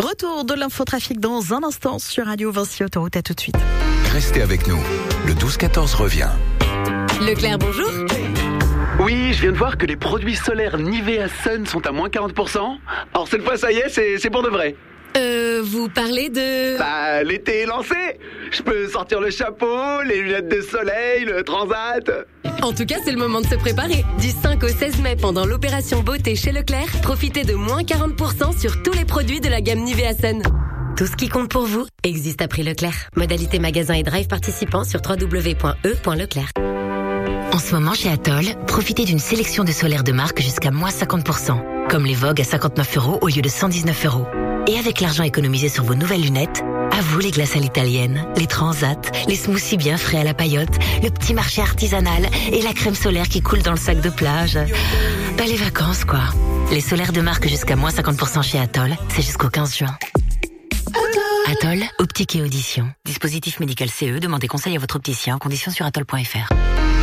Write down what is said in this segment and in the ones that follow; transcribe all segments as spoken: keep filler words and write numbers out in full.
Retour de l'infotrafic dans un instant sur Radio Vinci Autoroute. À tout de suite. Restez avec nous. Le douze quatorze revient. Leclerc, bonjour. Oui, je viens de voir que les produits solaires Nivea Sun sont à moins quarante pour cent. Alors cette fois, ça y est, c'est, c'est pour de vrai. Euh, vous parlez de... Bah, l'été est lancé. Je peux sortir le chapeau, les lunettes de soleil, le transat. En tout cas, c'est le moment de se préparer. Du cinq au seize mai, pendant l'opération beauté chez Leclerc, profitez de moins quarante pour cent sur tous les produits de la gamme Nivea Sun. Tout ce qui compte pour vous existe à prix Leclerc. Modalité magasin et drive participants sur w w w point e point leclerc. En ce moment, chez Atoll, profitez d'une sélection de solaires de marque jusqu'à moins cinquante pour cent. Comme les Vogue à cinquante-neuf euros au lieu de cent dix-neuf euros. Et avec l'argent économisé sur vos nouvelles lunettes, à vous les glaces à l'italienne, les transats, les smoothies bien frais à la paillote, le petit marché artisanal et la crème solaire qui coule dans le sac de plage. Bah, les vacances, quoi. Les solaires de marque jusqu'à moins cinquante pour cent chez Atoll, c'est jusqu'au quinze juin. Atoll, optique et audition. Dispositif médical C E, demandez conseil à votre opticien. Conditions sur atoll point f r.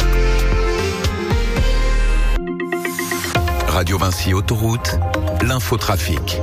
Radio Vinci Autoroute, l'infotrafic.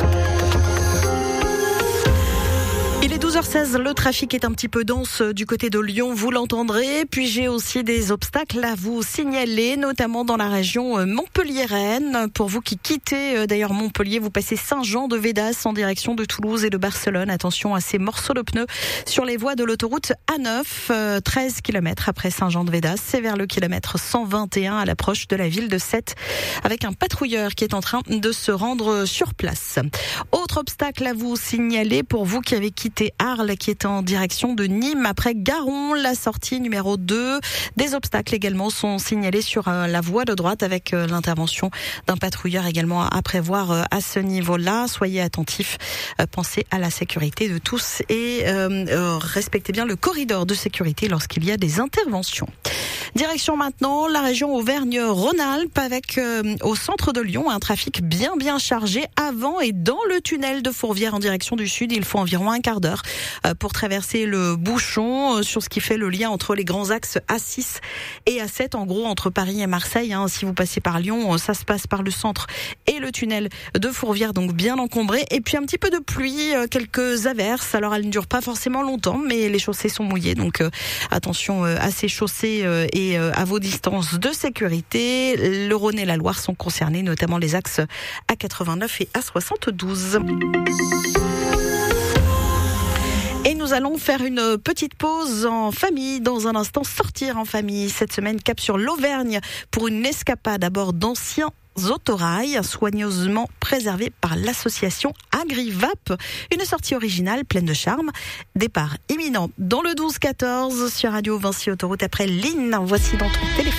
Il est douze heures seize, le trafic est un petit peu dense du côté de Lyon, vous l'entendrez. Puis j'ai aussi des obstacles à vous signaler, notamment dans la région montpelliéraine. Pour vous qui quittez d'ailleurs Montpellier, vous passez Saint-Jean-de-Védas en direction de Toulouse et de Barcelone. Attention à ces morceaux de pneus sur les voies de l'autoroute A neuf, treize kilomètres après Saint-Jean-de-Védas. C'est vers le kilomètre cent vingt et un à l'approche de la ville de Sète, avec un patrouilleur qui est en train de se rendre sur place. Autre obstacle à vous signaler pour vous qui avez quitté Arles, qui est en direction de Nîmes après Garon, la sortie numéro deux. Des obstacles également sont signalés sur la voie de droite avec l'intervention d'un patrouilleur également à prévoir à ce niveau-là. Soyez attentifs, pensez à la sécurité de tous et euh, respectez bien le corridor de sécurité lorsqu'il y a des interventions. Direction maintenant la région Auvergne-Rhône-Alpes avec euh, au centre de Lyon un trafic bien bien chargé avant et dans le tunnel de Fourvière en direction du sud. Il faut environ un quart d'heure euh, pour traverser le bouchon euh, sur ce qui fait le lien entre les grands axes A six et A sept, en gros entre Paris et Marseille. Hein. Si vous passez par Lyon, euh, ça se passe par le centre et le tunnel de Fourvière, donc bien encombré. Et puis un petit peu de pluie, euh, quelques averses. Alors elles ne durent pas forcément longtemps, mais les chaussées sont mouillées, donc euh, attention euh, à ces chaussées euh, et à vos distances de sécurité. Le Rhône et la Loire sont concernés, notamment les axes A quatre-vingt-neuf et A soixante-douze. Et nous allons faire une petite pause en famille. Dans un instant, sortir en famille. Cette semaine, cap sur l'Auvergne pour une escapade à bord d'anciens autorails soigneusement préservés par l'association Agrivap. Une sortie originale pleine de charme. Départ imminent dans le douze quatorze sur Radio Vinci Autoroute après Lynn. Voici dans ton téléphone.